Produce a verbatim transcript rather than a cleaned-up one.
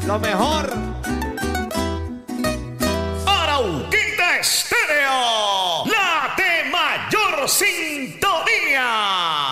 Lo mejor. Arauquita Estéreo, la de mayor sintonía.